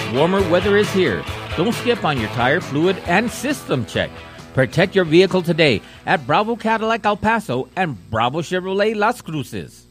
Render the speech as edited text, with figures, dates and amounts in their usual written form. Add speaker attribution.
Speaker 1: warmer weather is here. Don't skip on your tire, fluid, and system check. Protect your vehicle today at Bravo Cadillac El Paso and Bravo Chevrolet Las Cruces.